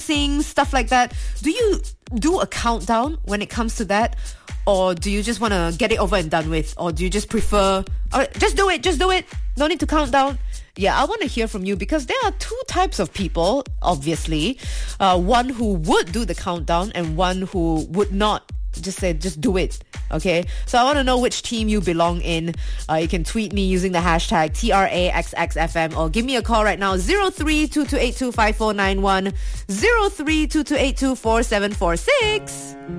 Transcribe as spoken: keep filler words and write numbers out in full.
dancing, stuff like that. Do you do a countdown when it comes to that? Or do you just want to get it over and done with? Or do you just prefer, all right, just do it, just do it. No need to count down. Yeah, I want to hear from you because there are two types of people, obviously. Uh, one who would do the countdown and one who would not. Just say, just do it. Okay? So I want to know which team you belong in. Uh, you can tweet me using the hashtag T R A X X F M or give me a call right now, zero three two two eight two five four nine one, zero three two two eight two four seven four six.